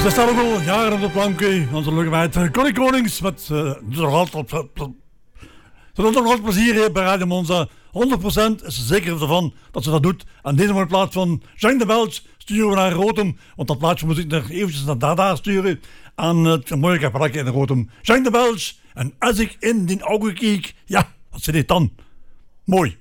Ze staan ook al jaren op de plank, onze leuke meid Connie Konings met nog altijd plezier bij Radio Monza. 100% is ze zeker ervan dat ze dat doet. En deze in plaats van Jean de Belge sturen we naar Rotem, want dat plaatje moet ik nog eventjes naar daar sturen aan het mooie kapelletje in Rotem. Jean de Belge, en als ik in die ogen kijk, ja, wat zit dit dan? Mooi.